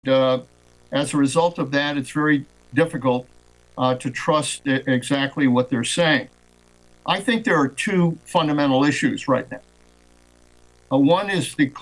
as a result of that, it's very difficult to trust exactly what they're saying. I think there are two fundamental issues right now. One is the